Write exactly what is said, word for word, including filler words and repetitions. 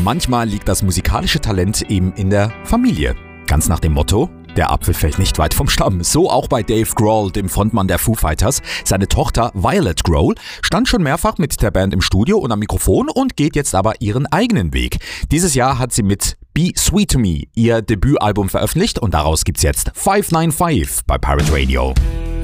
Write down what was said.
Manchmal liegt das musikalische Talent eben in der Familie. Ganz nach dem Motto: Der Apfel fällt nicht weit vom Stamm. So auch bei Dave Grohl, dem Frontmann der Foo Fighters. Seine Tochter Violet Grohl stand schon mehrfach mit der Band im Studio und am Mikrofon und geht jetzt aber ihren eigenen Weg. Dieses Jahr hat sie mit Be Sweet to Me ihr Debütalbum veröffentlicht und daraus gibt's jetzt five nine five bei Pirate Radio.